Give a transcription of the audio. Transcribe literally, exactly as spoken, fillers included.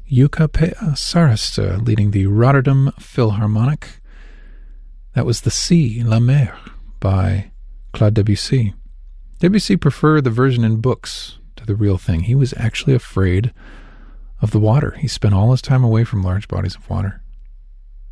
Jukka Pea Sarasta leading the Rotterdam Philharmonic. That was The Sea, La Mer, by Claude Debussy. Debussy preferred the version in books to the real thing. He was actually afraid of the water. He spent all his time away from large bodies of water.